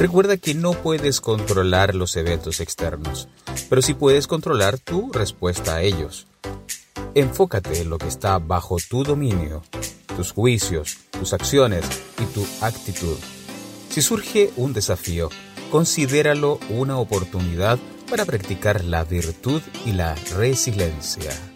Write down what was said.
Recuerda que no puedes controlar los eventos externos, pero sí puedes controlar tu respuesta a ellos. Enfócate en lo que está bajo tu dominio, tus juicios, tus acciones y tu actitud. Si surge un desafío, considéralo una oportunidad para practicar la virtud y la resiliencia.